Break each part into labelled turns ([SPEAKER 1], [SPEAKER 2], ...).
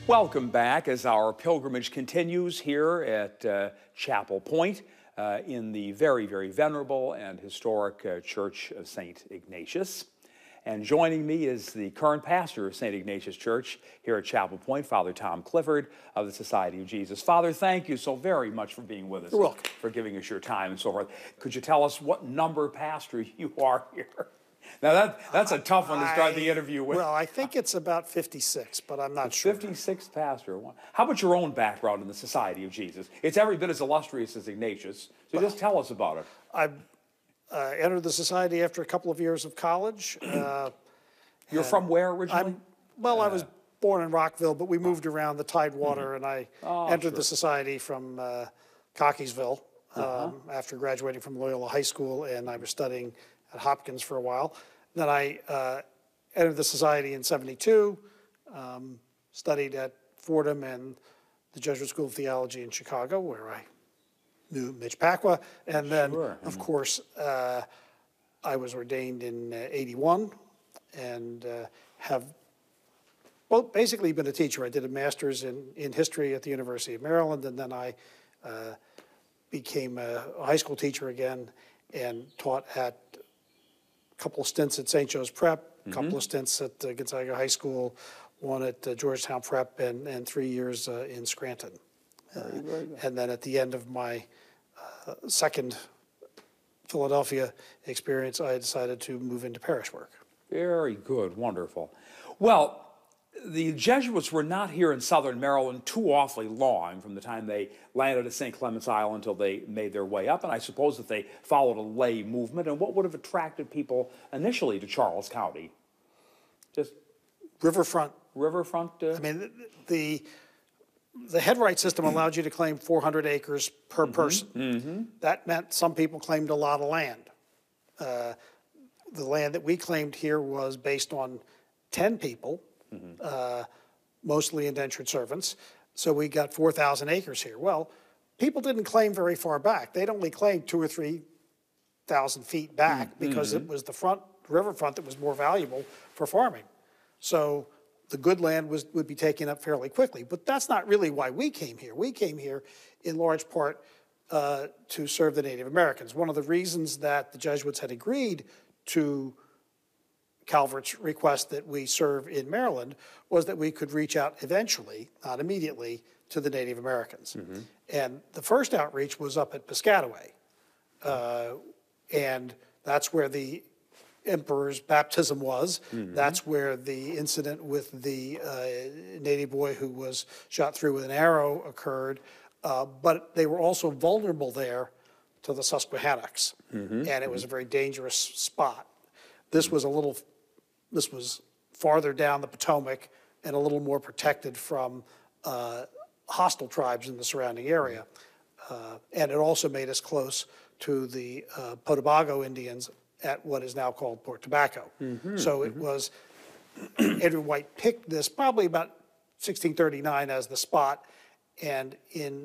[SPEAKER 1] Welcome back as our pilgrimage continues here at Chapel Point in the very, very venerable and historic Church of St. Ignatius. And joining me is the current pastor of St. Ignatius Church here at Chapel Point, Father Tom Clifford of the Society of Jesus. Father, thank you so very much for being with us.
[SPEAKER 2] You're welcome.
[SPEAKER 1] For giving us your time and so forth. Could you tell us what number pastor you are here? Now that's a tough one to start the interview with.
[SPEAKER 2] Well, I think it's about 56, but I'm not sure.
[SPEAKER 1] 56th pastor. How about your own background in the Society of Jesus? It's every bit as illustrious as Ignatius, so just tell us about it.
[SPEAKER 2] I entered the society after a couple of years of college.
[SPEAKER 1] You're from where originally?
[SPEAKER 2] I was born in Rockville, but we moved around the Tidewater, and I entered the society from Cockeysville after graduating from Loyola High School, and I was studying at Hopkins for a while. Then I entered the society in '72, studied at Fordham and the Jesuit School of Theology in Chicago, where I knew Mitch Pacwa. And then, of course, I was ordained in '81 and have, well, basically been a teacher. I did a master's in history at the University of Maryland, and then I became a high school teacher again and taught at a couple of stints at St. Joe's Prep, a couple of stints at Gonzaga High School, one at Georgetown Prep, and 3 years in Scranton. And then at the end of my second Philadelphia experience, I decided to move into parish work.
[SPEAKER 1] Very good, wonderful. Well, the Jesuits were not here in southern Maryland too awfully long from the time they landed at St. Clement's Island until they made their way up, and I suppose that they followed a lay movement. And what would have attracted people initially to Charles County? Just
[SPEAKER 2] Riverfront.
[SPEAKER 1] I
[SPEAKER 2] mean, the headright system allowed you to claim 400 acres per person. That meant some people claimed a lot of land. The land that we claimed here was based on 10 people, mostly indentured servants. So we got 4,000 acres here. Well, people didn't claim very far back. They'd only claimed 2,000 or 3,000 feet back because it was the riverfront that was more valuable for farming. So the good land would be taken up fairly quickly. But that's not really why we came here. We came here in large part to serve the Native Americans. One of the reasons that the Jesuits had agreed to Calvert's request that we serve in Maryland was that we could reach out eventually, not immediately, to the Native Americans. And the first outreach was up at Piscataway. And that's where the emperor's baptism was. That's where the incident with the native boy who was shot through with an arrow occurred. But they were also vulnerable there to the Susquehannocks. And it was a very dangerous spot. This was farther down the Potomac and a little more protected from hostile tribes in the surrounding area. And it also made us close to the Potabago Indians at what is now called Port Tobacco. So it was, Edward White picked this probably about 1639 as the spot, and in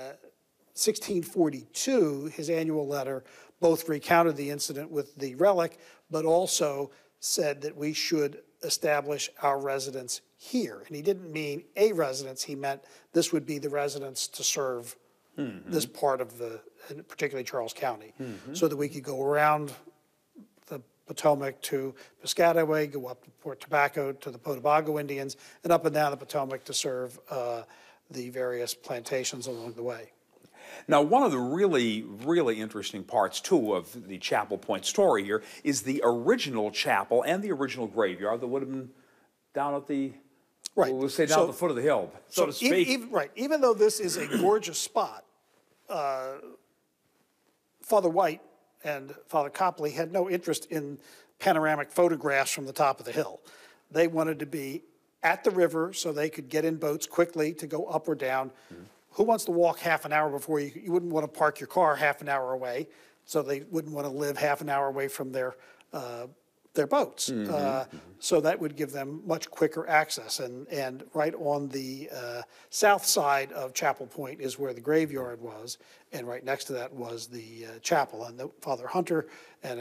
[SPEAKER 2] 1642, his annual letter both recounted the incident with the relic, but also said that we should establish our residence here. And he didn't mean a residence, he meant this would be the residence to serve this part of particularly Charles County, so that we could go around the Potomac to Piscataway, go up to Port Tobacco to the Potabago Indians, and up and down the Potomac to serve the various plantations along the way.
[SPEAKER 1] Now, one of the really, really interesting parts, too, of the Chapel Point story here is the original chapel and the original graveyard that would have been down at the, we'll say down at the foot of the hill, so to speak.
[SPEAKER 2] Even though this is a gorgeous spot, Father White and Father Copley had no interest in panoramic photographs from the top of the hill. They wanted to be at the river so they could get in boats quickly to go up or down. Who wants to walk half an hour before you wouldn't want to park your car half an hour away, so they wouldn't want to live half an hour away from their boats. So that would give them much quicker access. And right on the south side of Chapel Point is where the graveyard was, and right next to that was the chapel. And Father Hunter and